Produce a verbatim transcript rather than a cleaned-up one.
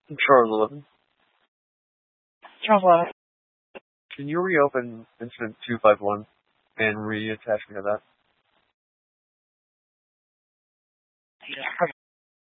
Charles eleven. Charles eleven. Can you reopen incident two five one and reattach me to that? Yeah.